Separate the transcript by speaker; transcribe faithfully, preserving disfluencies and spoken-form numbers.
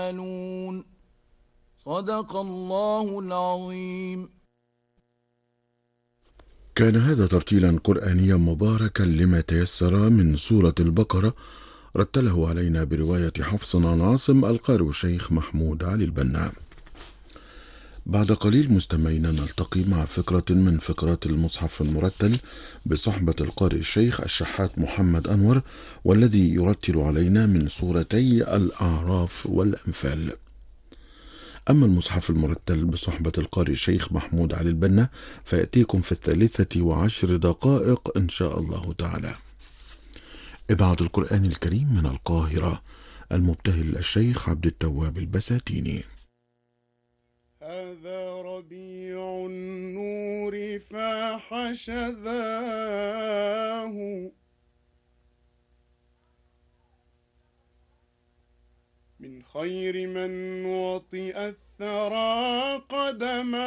Speaker 1: يعملون. صدق الله العظيم.
Speaker 2: كان هذا ترتيلا قرآنيا مباركا لما تيسر من سورة البقرة، رتله علينا برواية حفص عن عاصم القارئ الشيخ محمود علي البنا. بعد قليل مستمعينا نلتقي مع فكرة من فقرات المصحف المرتل بصحبة القارئ الشيخ الشحات محمد أنور، والذي يرتل علينا من سورتي الأعراف والأنفال. أما المصحف المرتل بصحبة القارئ الشيخ محمود علي البنا فيأتيكم في الثالثة وعشر دقائق إن شاء الله تعالى. إذاعة القرآن الكريم من القاهرة، المبتهل الشيخ عبد التواب البساتيني.
Speaker 3: هذا ربيع النور فاح شذاه، من خير من وطئ الثرى قدماه.